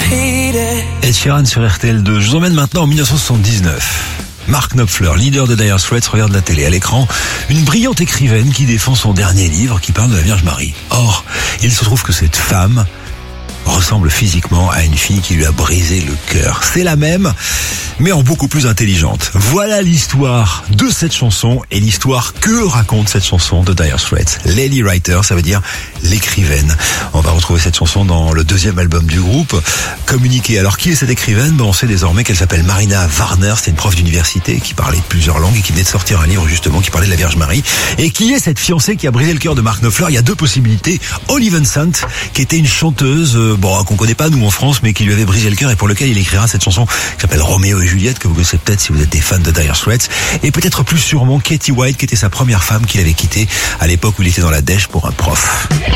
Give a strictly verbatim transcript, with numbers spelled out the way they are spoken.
Ed Sheeran sur R T L deux. Je vous emmène maintenant en dix-neuf cent soixante-dix-neuf. Mark Knopfler, leader de Dire Straits, regarde la télé. À l'écran, une brillante écrivaine qui défend son dernier livre qui parle de la Vierge Marie. Or, il se trouve que cette femme ressemble physiquement à une fille qui lui a brisé le cœur. C'est la même, mais en beaucoup plus intelligente. Voilà l'histoire de cette chanson et l'histoire que raconte cette chanson de Dire Straits. Lady Writer, ça veut dire l'écrivaine. On va retrouver cette chanson dans le deuxième album du groupe, Communiquer. Alors qui est cette écrivaine? Ben, on sait désormais qu'elle s'appelle Marina Warner. C'est une prof d'université qui parlait plusieurs langues et qui venait de sortir un livre justement qui parlait de la Vierge Marie. Et qui est cette fiancée qui a brisé le cœur de Mark Knopfler? Il y a deux possibilités. Olive Vincent, qui était une chanteuse, euh, bon, qu'on connaît pas nous en France, mais qui lui avait brisé le cœur et pour lequel il écrira cette chanson qui s'appelle Roméo et Juliette, que vous connaissez peut-être si vous êtes des fans de Dire Straits. Et peut-être plus sûrement Katie White, qui était sa première femme qu'il avait quittée à l'époque où il était dans la dèche pour un prof.